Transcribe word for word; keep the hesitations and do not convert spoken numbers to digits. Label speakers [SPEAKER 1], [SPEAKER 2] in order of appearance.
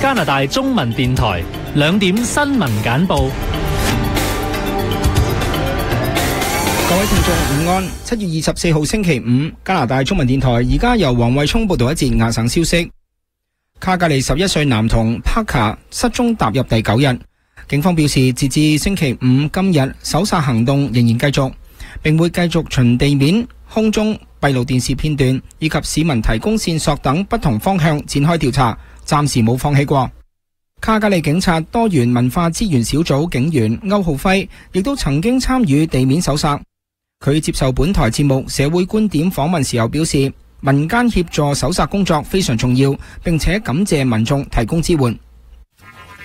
[SPEAKER 1] 加拿大中文電台兩點新聞簡報。
[SPEAKER 2] 各位聽眾午安，七月二十四號星期五，加拿大中文電台而家由黃慧聰報道一節亞省消息。卡加利十一歲男童帕卡失蹤踏入第九日，警方表示，截至星期五今日，搜查行動仍然繼續，並會繼續循地面、空中、閉路電視片段以及市民提供線索等不同方向展開調查，暫時冇放棄過。卡加利警察多元文化資源小組警員歐浩輝亦都曾經參與地面搜查。佢接受本台節目《社會觀點》訪問時候表示，民間協助搜查工作非常重要，並且感謝民眾提供支援。